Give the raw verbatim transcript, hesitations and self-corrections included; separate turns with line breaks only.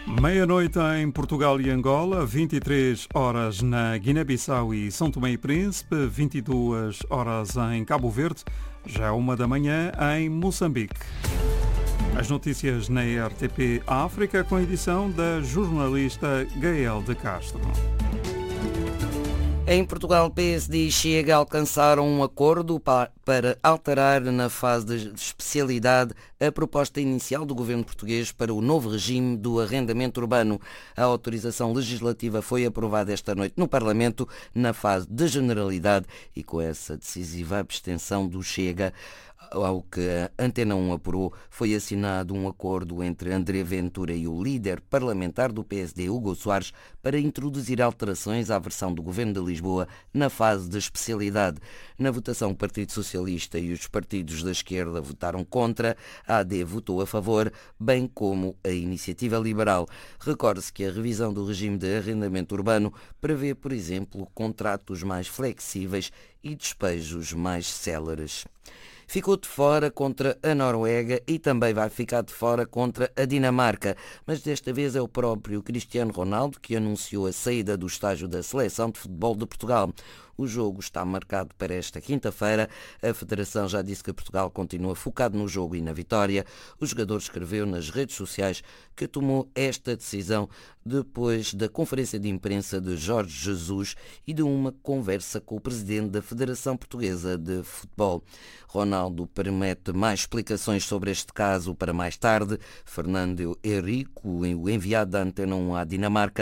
Meia-noite em Portugal e Angola, vinte e três horas na Guiné-Bissau e São Tomé e Príncipe, vinte e duas horas em Cabo Verde, já uma da manhã em Moçambique. As notícias na R T P África com a edição da jornalista Gael de Castro.
Em Portugal, P S D e Chega alcançaram um acordo para alterar na fase de especialidade a proposta inicial do governo português para o novo regime do arrendamento urbano. A autorização legislativa foi aprovada esta noite no Parlamento na fase de generalidade e com essa decisiva abstenção do Chega. Ao que a Antena um apurou, foi assinado um acordo entre André Ventura e o líder parlamentar do P S D, Hugo Soares, para introduzir alterações à versão do Governo de Lisboa na fase de especialidade. Na votação, o Partido Socialista e os partidos da esquerda votaram contra, a A D votou a favor, bem como a Iniciativa Liberal. Recorde-se que a revisão do regime de arrendamento urbano prevê, por exemplo, contratos mais flexíveis e despejos mais céleres. Ficou de fora contra a Noruega e também vai ficar de fora contra a Dinamarca. Mas desta vez é o próprio Cristiano Ronaldo que anunciou a saída do estágio da Seleção de Futebol de Portugal. O jogo está marcado para esta quinta-feira. A Federação já disse que Portugal continua focado no jogo e na vitória. O jogador escreveu nas redes sociais que tomou esta decisão depois da conferência de imprensa de Jorge Jesus e de uma conversa com o presidente da Federação Portuguesa de Futebol. Ronaldo permite mais explicações sobre este caso para mais tarde. Fernando Henrique, o enviado da Antena um à Dinamarca,